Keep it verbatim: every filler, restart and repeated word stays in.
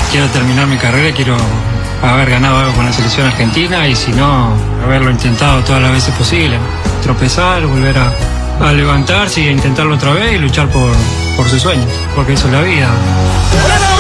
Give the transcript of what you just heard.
quiero terminar mi carrera, quiero haber ganado algo con la selección argentina y si no, haberlo intentado todas las veces posible. Tropezar, volver a, a levantarse y a intentarlo otra vez y luchar por, por sus sueños, porque eso es la vida.